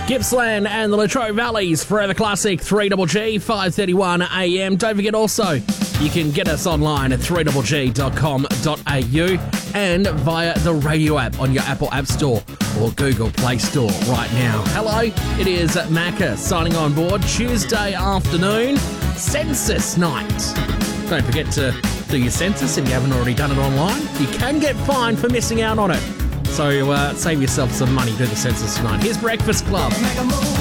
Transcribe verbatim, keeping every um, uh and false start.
Gippsland and the Latrobe Valleys, Forever Classic, three G G, five thirty-one a m. Don't forget also, you can get us online at three g g dot com dot a u and via the radio app on your Apple App Store or Google Play Store right now. Hello, it is Macca signing on board Tuesday afternoon, Census Night. Don't forget to do your census if you haven't already done it online. You can get fined for missing out on it. So uh, save yourself some money, do the census tonight. Here's Breakfast Club. Make a move.